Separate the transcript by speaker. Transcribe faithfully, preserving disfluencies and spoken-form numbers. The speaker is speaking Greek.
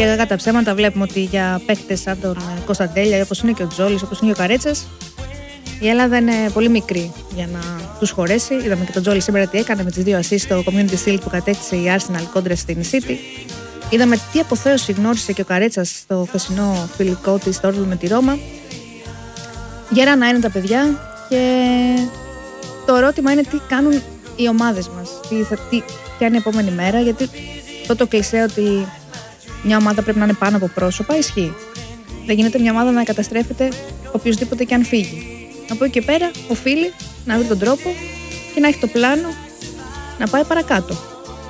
Speaker 1: Και κατά τα ψέματα βλέπουμε ότι για παίχτες σαν τον Κωνσταντέλια, όπως είναι και ο Τζόλης, όπως είναι και ο Καρέτσας, η Ελλάδα είναι πολύ μικρή για να τους χωρέσει. Είδαμε και τον Τζόλη σήμερα τι έκανε με τις δύο assist στο Community Shield που κατέκτησε η Arsenal κόντρα στην City. Είδαμε τι αποθέωση γνώρισε και ο Καρέτσας στο χθεσινό φιλικό της Dortmund με τη Ρώμα. Γερανά είναι τα παιδιά και το ερώτημα είναι τι κάνουν οι ομάδες μας, τι θα, τι, ποια είναι η επόμενη μέρα, γιατί αυτό το κλισέ ότι μια ομάδα πρέπει να είναι πάνω από πρόσωπα ισχύει. Δεν γίνεται μια ομάδα να καταστρέφεται οποιοδήποτε και αν φύγει. Από εκεί και πέρα οφείλει να βρει τον τρόπο και να έχει το πλάνο να πάει παρακάτω.